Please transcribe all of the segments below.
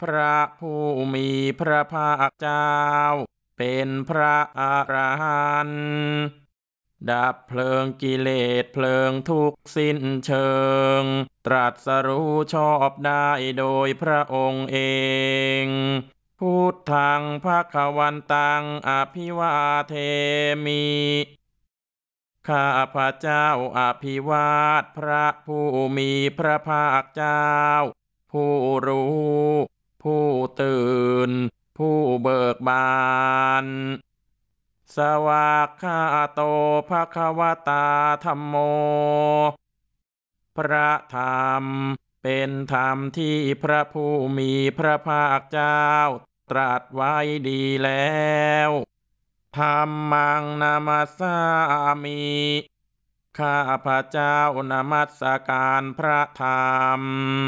พระผู้มีพระภาคเจ้าเป็นพระอรหันต์ดับเพลิงกิเลสเพลิงทุกข์สิ้นเชิงตรัสรู้ชอบได้โดยพระองค์เองพุทธังภควันตังอภิวาเทมิข้าพระเจ้าอภิวาทพระผู้มีพระภาคเจ้าผู้รู้ผู้ตื่นผู้เบิกบานสวากขาโตภควตาธัมโมพระธรรมเป็นธรรมที่พระผู้มีพระภาคเจ้าตรัสไว้ดีแล้วธัมมังนามัสสามิข้าพระเจ้านมัสการพระธรรม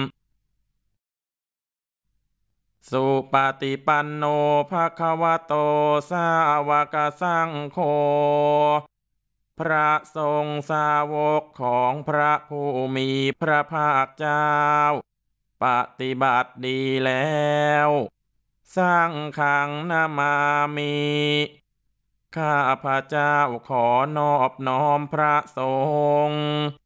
สุปฏิปันโนภควโตสาวกสังโฆพระสงฆ์สาวกของพระผู้มีพระภาคเจ้าปฏิบัติดีแล้วสร้างขังนามามิข้าพระเจ้าขอนอบน้อมพระสงฆ์